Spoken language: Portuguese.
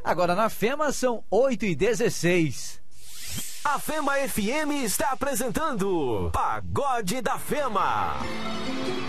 Agora na Fema são 8h16. A Fema FM está apresentando Pagode da Fema.